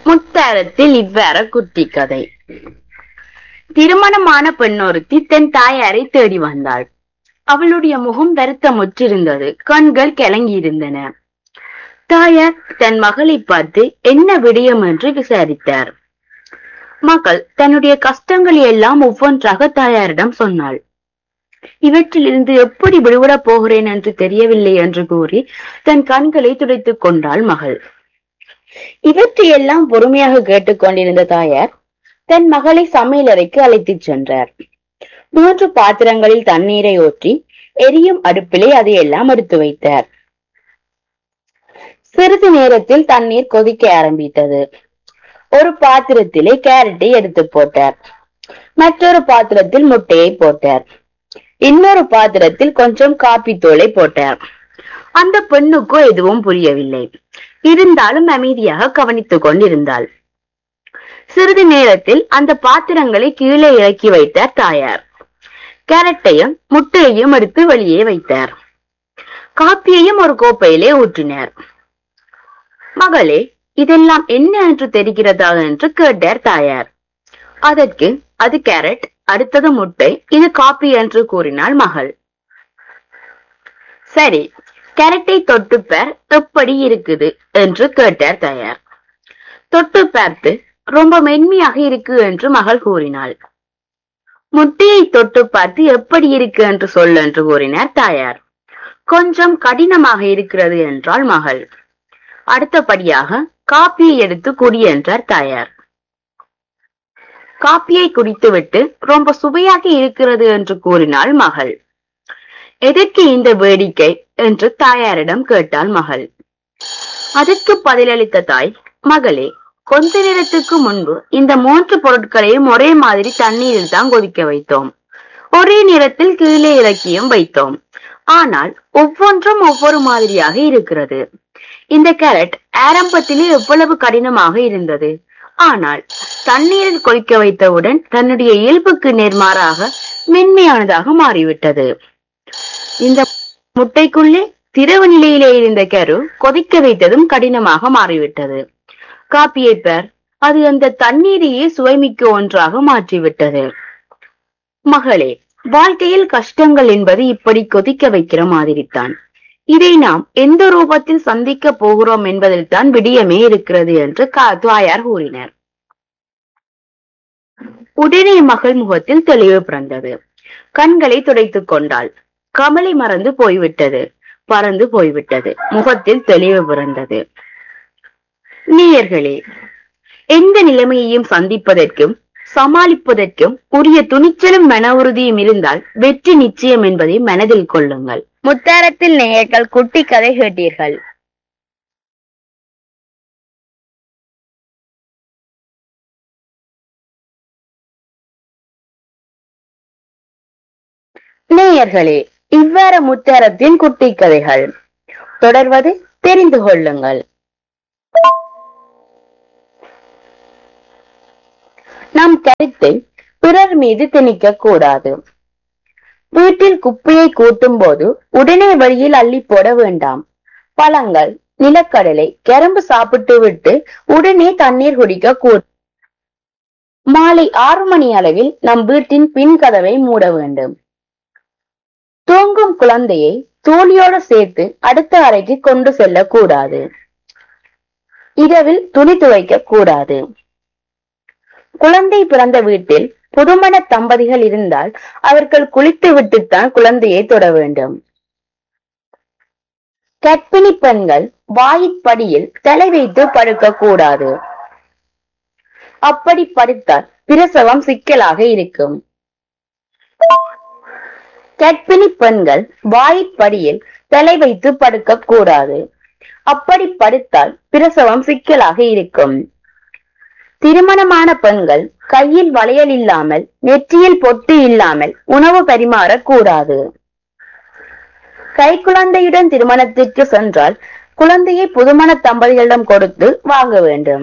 முத்தாரத்தில் இவ்வாறு குட்டி கதை. திருமணமான பெண்ணொருத்தி தன் தாயாரை தேடி வந்தாள். அவளுடைய முகம் வருத்தமுற்றிருந்தது. கண்கள் கலங்கியிருந்தன. தாயார் தன் மகளை பார்த்து என்ன விடயம் என்று விசாரித்தார். மகள் தன்னுடைய கஷ்டங்களை எல்லாம் ஒவ்வொன்றாக தாயாரிடம் சொன்னாள். இவற்றிலிருந்து எப்படி விடுபடப் போகிறேன் என்று தெரியவில்லை என்று கூறி தன் கண்களை துடைத்துக் கொண்டாள் மகள். இவற்றையெல்லாம் பொறுமையாக கேட்டுக்கொண்டிருந்த தாயார் தன் மகளை சமையலறைக்கு அழைத்துச் சென்றார். 3 பாத்திரங்களில் தண்ணீரை ஊற்றி எரியும் அடுப்பிலே அதையெல்லாம் எடுத்து வைத்தார். சிறிது நேரத்தில் தண்ணீர் கொதிக்க ஆரம்பித்தது. ஒரு பாத்திரத்திலே கேரட்டை எடுத்து போட்டார். மற்றொரு பாத்திரத்தில் முட்டையை போட்டார். இன்னொரு பாத்திரத்தில் கொஞ்சம் காப்பி தூளை போட்டார். அந்த பெண்ணுக்கோ எதுவும் புரியவில்லை. இருந்தாலும் அமைதியாக கவனித்துக் கொண்டிருந்தாள். சிறிது நேரத்தில் அந்த பாத்திரங்களை கீழே இறக்கி வைத்தார் தாயார். கேரட்டையும் முட்டையையும் எடுத்து வெளியே வைத்தார். காப்பியையும் ஒரு கோப்பையிலே ஊற்றினார். மகளே, இதெல்லாம் என்ன என்று தெரிகிறதா என்று கேட்டார் தாயார். அதற்கு அது கேரட், அடுத்தது முட்டை, இது காப்பி என்று கூறினாள் மகள். சரி, கேரட்டை தொட்டு பார், எப்படி இருக்குது என்று கேட்டார் தாயார். தொட்டு பார்த்து ரொம்ப மென்மையாக இருக்கு என்று மகள் கூறினாள். முட்டையை தொட்டு பார்த்து எப்படி இருக்கு என்று சொல் என்று கூறினார் தாயார். கொஞ்சம் கடினமாக இருக்கிறது என்றாள் மகள். அடுத்தபடியாக காப்பியை எடுத்து குடி என்றார் தாயார். காப்பியை குடித்துவிட்டு ரொம்ப சுவையாக இருக்கிறது என்று கூறினாள் மகள். எதற்கு இந்த வேடிக்கை என்று தாயாரிடம் கேட்டாள் மகள். அதற்கு பதிலளித்த தாய், மகளே, கொஞ்ச நேரத்துக்கு முன்பு இந்த 3 பொருட்களையும் ஒரே மாதிரி தண்ணீரில் தான் கொதிக்க வைத்தோம். ஒரே நேரத்தில் கீழே இறக்கியும் வைத்தோம். ஆனால் ஒவ்வொன்றும் ஒவ்வொரு மாதிரியாக இருக்கிறது. இந்த கேரட் ஆரம்பத்திலே எவ்வளவு கடினமாக இருந்தது. ஆனால் தண்ணீரில் கொதிக்க வைத்தவுடன் தன்னுடைய இயல்புக்கு நேர்மாறாக மென்மையானதாக மாறிவிட்டது. இந்த முட்டைக்குள்ளே திரவ நிலையிலே இருந்த கரு கொதிக்க வைத்ததும் கடினமாக மாறிவிட்டது. காப்பியை பார், அது அந்த தண்ணீரையே சுவைமிக்க ஒன்றாக மாற்றிவிட்டது. மகளே, வாழ்க்கையில் கஷ்டங்கள் என்பது இப்படி கொதிக்க வைக்கிற மாதிரித்தான். இதை நாம் எந்த ரூபத்தில் சந்திக்க போகிறோம் என்பதில் தான் விடியமே இருக்கிறது என்று தாயார் கூறினார். உடனே மகள் முகத்தில் தெளிவு பிறந்தது. கண்களை துடைத்துக் கொண்டாள். கமலை மறந்து போய்விட்டது, பறந்து போய்விட்டது. முகத்தில் தெளிவு பிறந்தது. நேயர்களே, எந்த நிலைமையையும் சந்திப்பதற்கும் சமாளிப்பதற்கும் உரிய துணிச்சலும் மன உறுதியும் இருந்தால் வெற்றி நிச்சயம் என்பதை மனதில் கொள்ளுங்கள். முத்தாரத்தில் நேயர்கள் குட்டி கதை கேட்டீர்கள். நேயர்களே, இவ்வாறு முத்தாரத்தின் குட்டி கதைகள் தொடர்வது தெரிந்து கொள்ளுங்கள். நம் கருத்தை பிறர் மீது திணிக்க கூடாது. வீட்டில் குப்பையை கூட்டும் போது உடனே வழியில் அள்ளி போட வேண்டாம். பழங்கள், நிலக்கடலை, கரும்பு சாப்பிட்டு விட்டு உடனே தண்ணீர் குடிக்க கூடாது. மாலை 6 மணி அளவில் நம் வீட்டின் பின் கதவை மூட வேண்டும். தூங்கும் குழந்தையை தோழியோடு சேர்த்து அடுத்த அறைக்கு கொண்டு செல்ல கூடாது. இரவில் துணி துவைக்க கூடாது. குழந்தை பிறந்த வீட்டில் புதுமண தம்பதிகள் இருந்தால் அவர்கள் குளித்து விட்டுத்தான் குழந்தையை தொட வேண்டும். கர்ப்பிணி பெண்கள் வாயிற்படியில் தலை வைத்து படுக்க கூடாது. அப்படி படுத்தால் பிரசவம் சிக்கலாக இருக்கும். கர்ப்பிணி பெண்கள் வாயிற்படியில் தலை வைத்து படுக்க கூடாது. அப்படி படுத்தால் பிரசவம் சிக்கலாக இருக்கும். திருமணமான பெண்கள் கையில் வளையல் இல்லாமல், நெற்றியில் பொட்டு இல்லாமல் உணவு பரிமாறக்கூடாது. கைக்குழந்தையுடன் திருமணத்திற்கு சென்றால் குழந்தையை புதுமண தம்பதிகளிடம் கொடுத்து வாங்க வேண்டும்.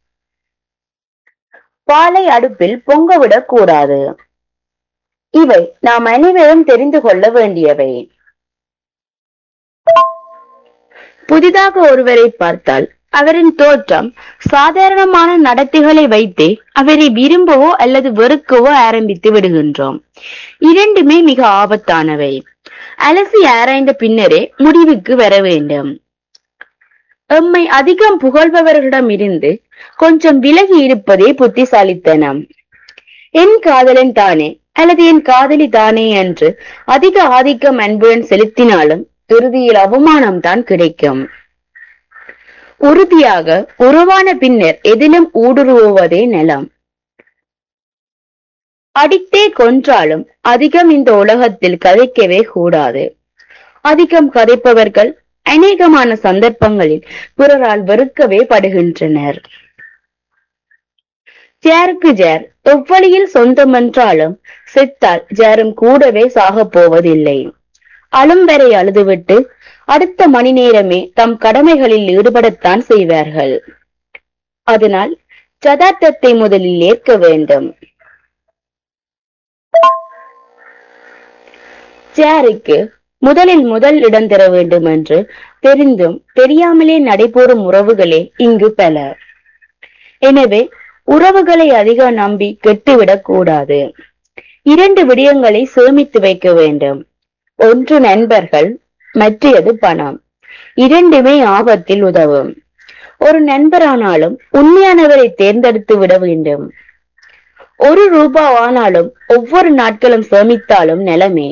பாலை அடுப்பில் பொங்கவிடக் கூடாது. இவை நாம் அனைவரும் தெரிந்து கொள்ள வேண்டியவை. புதிதாக ஒருவரை பார்த்தால் அவரின் தோற்றம் சாதாரணமான நடத்தைகளை வைத்தே அவரை விரும்பவோ அல்லது வெறுக்கவோ ஆரம்பித்து விடுகின்றோம். இரண்டுமே மிக ஆபத்தானவை. அலசி ஆராய்ந்த பின்னரே முடிவுக்கு வர வேண்டும். எம்மை அதிகம் புகழ்பவர்களிடம் இருந்து கொஞ்சம் விலகி இருப்பதே புத்திசாலித்தனம். என் காதலன் தானே அல்லது என் காதலி தானே என்று அதிக ஆதிக்கம் அன்புடன் செலுத்தினாலும் இறுதியில் அவமானம் தான் கிடைக்கும். உறுதியாக உருவான பின்னர் எதிலும் ஊடுருவுவதே நலம். அடித்தே கொன்றாலும் அதிகம் இந்த உலகத்தில் கதைக்கவே கூடாது. அதிகம் கதைப்பவர்கள் அநேகமான சந்தர்ப்பங்களில் பிறரால் வெறுக்கவே படுகின்றனர். ஜாருக்கு ஜார் எவ்வழியில் சொந்தமென்றாலும் செத்தால் ஜாரும் கூடவே சாகப் போவதில்லை. அழும் வரை அழுதுவிட்டு அடுத்த மணி நேரமே தம் கடமைகளில் ஈடுபடத்தான் செய்வார்கள். அதனால் யதார்த்தத்தை முதலில் ஏற்க வேண்டும். ஜாருக்கு முதல் இடம் தர வேண்டும் என்று தெரிந்தும் தெரியாமலே நடைபெறும் உறவுகளே இங்கு பல. எனவே உறவுகளை அதிக நம்பி கெட்டுவிடக் கூடாது. இரண்டு விடயங்களை சேமித்து வைக்க வேண்டும். ஒன்று நண்பர்கள், மற்றது பணம். இரண்டுமே ஆபத்தில் உதவும். ஒரு நண்பரானாலும் உண்மையானவரை தேர்ந்தெடுத்து விட வேண்டும். ₹1 ஆனாலும் ஒவ்வொரு நாட்களும் சேமித்தாலும் நிலமே.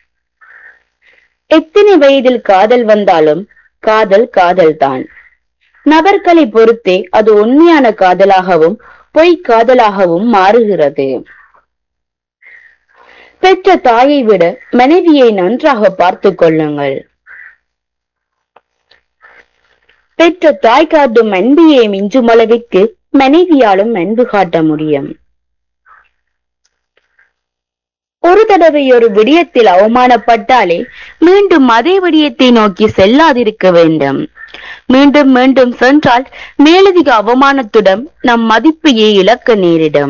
எத்தனை வயதில் காதல் வந்தாலும் காதல் காதல்தான். நபர்களை பொறுத்தே அது உண்மையான காதலாகவும் பொய் காதலாகவும் மாறுகிறது. பெற்ற தாயை விட மனைவியை நன்றாக பார்த்து கொள்ளுங்கள். பெற்ற தாய் காட்டும் அன்பையை மிஞ்சும் அளவிற்கு மனைவியாலும் அன்பு காட்ட முடியும். ஒரு தடவை ஒரு விடயத்தில் அவமானப்பட்டாலே மீண்டும் அதே விடயத்தை நோக்கி செல்லாதிருக்க வேண்டும். மீண்டும் மீண்டும் சென்றால் மேலதிக அவமானத்துடன் நம் மதிப்பையே இழக்க நேரிடும்.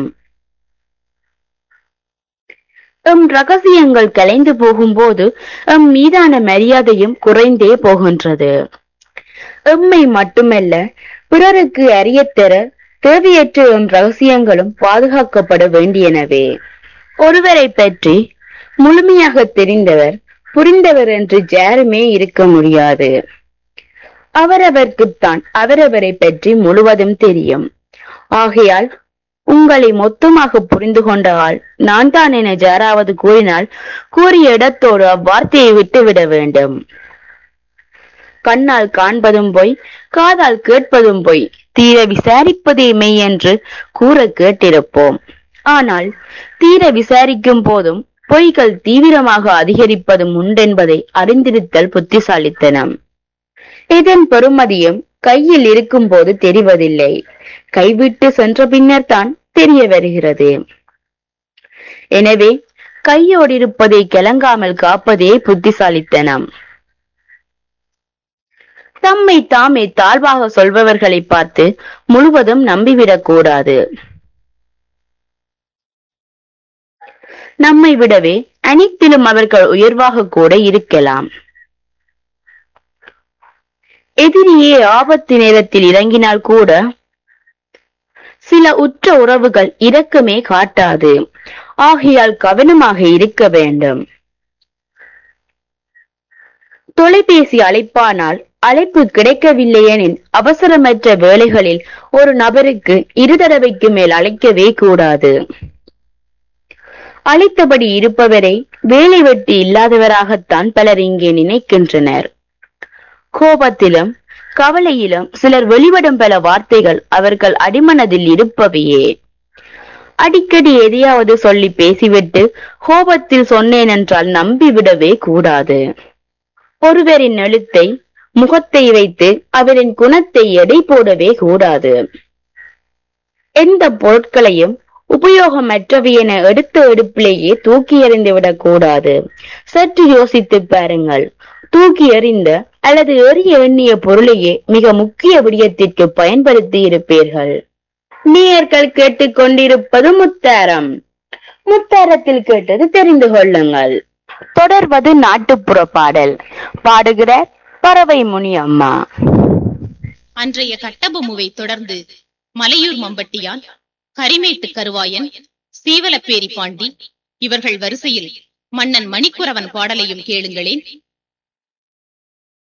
எம் ரகசியங்கள் கலைந்து போகும்போது எம் மீதான மரியாதையும் குறைந்தே போகின்றது. எம்மை மட்டுமல்ல, பிறருக்கு அறியத்தர தேவையற்ற எம் ரகசியங்களும் பாதுகாக்கப்பட வேண்டியனவே. ஒருவரை பற்றி முழுமையாக தெரிந்தவர் புரிந்தவர் என்று யாருமே இருக்க முடியாது. அவரவர்க்குத்தான் அவரவரை பற்றி முழுவதும் தெரியும். ஆகையால் உங்களை மொத்தமாக புரிந்து கொண்ட ஆள் நான் தான் என யாராவது கூறினால் கூறிய இடத்தோடு அவ்வார்த்தையை விட்டுவிட வேண்டும். கண்ணால் காண்பதும் பொய், காதால் கேட்பதும் பொய், தீர விசாரிப்பதே மெய் என்று கூற கேட்டிருப்போம். ஆனால் தீர விசாரிக்கும் போதும் பொய்கள் தீவிரமாக அதிகரிப்பதும் உண்டென்பதை அறிந்திருத்தல் புத்திசாலித்தனம். இதன் பெறுமதியும் கையில் இருக்கும் போது தெரிவதில்லை, கைவிட்டு சென்ற பின்னர் தான் தெரிய வருகிறது. எனவே கையோடு இருப்பதை கலங்காமல் காப்பதே புத்திசாலித்தனம். தம்மை தாமே தாழ்வாக சொல்பவர்களை பார்த்து முழுவதும் நம்பிவிடக் கூடாது. நம்மை விடவே அனைத்திலும் அவர்கள் உயர்வாக கூட இருக்கலாம். எதிரியே ஆபத்து நேரத்தில் இறங்கினால் கூட சில உற்ற உறவுகள் இரக்கமே காட்டாது. ஆகையால் கவனமாக இருக்க வேண்டும். தொலைபேசி அழைப்பானால் அழைப்பு கிடைக்கவில்லை எனில் அவசரமற்ற வேளைகளில் ஒரு நபருக்கு 2 தடவைக்கு மேல் அழைக்கவே கூடாது. அழைத்தபடி இருப்பவரை வேலை வெட்டி இல்லாதவராகத்தான் பலர் இங்கே நினைக்கின்றனர். கோபத்திலும் கவலையிலும் சிலர் வெளிவிடும் பல வார்த்தைகள் அவர்கள் அடிமனதில் இருப்பவையே. அடிக்கடி எதையாவது சொல்லி பேசிவிட்டு கோபத்தில் சொன்னேன் என்றால் நம்பிவிடவே கூடாது. ஒருவரின் எழுத்தை முகத்தை வைத்து அவரின் குணத்தை எடை போடவே கூடாது. எந்த பொருட்களையும் உபயோகமற்றவை என எடுத்த எடுப்பிலேயே தூக்கி எறிந்து விடக் கூடாது. சற்று யோசித்து பாருங்கள். தூக்கி எறிந்த அல்லது எறிய எண்ணிய பொருளையே மிக முக்கிய விடயத்திற்கு பயன்படுத்தி இருப்பீர்கள். நேயர்கள் கேட்டுக்கொண்டிருப்பது முத்தாரம். முத்தாரத்தில் கேட்டது தெரிந்து கொள்ளுங்கள். தொடர்வது நாட்டுப்புற பாடல். பாடுகிறார் பறவை முனியம்மா. அன்றைய கட்டபொம்முவை தொடர்ந்து மலையூர் மம்பட்டியான், கரிமேட்டு கருவாயன், சீவலப்பேரி பாண்டி இவர்கள் வரிசையில் மன்னன் மணிக்குறவன் பாடலையும் கேளுங்களேன்.